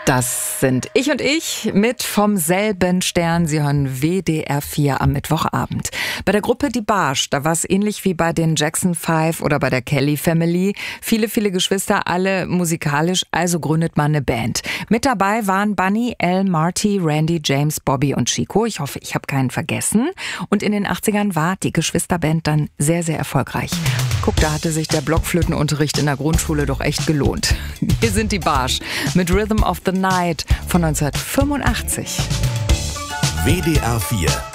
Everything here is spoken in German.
Das sind Ich und Ich mit Vom selben Stern. Sie hören WDR 4 am Mittwochabend. Bei der Gruppe Die Barsch, da war es ähnlich wie bei den Jackson 5 oder bei der Kelly Family. Viele Geschwister, alle musikalisch, also gründet man eine Band. Mit dabei waren Bunny, Al, Marty, Randy, James, Bobby und Chico. Ich hoffe, ich habe keinen vergessen. Und in den 80ern war die Geschwisterband dann sehr erfolgreich. Guck, da hatte sich der Blockflötenunterricht in der Grundschule doch echt gelohnt. Hier sind Die Barsch mit Rhythm of the Night von 1985. WDR 4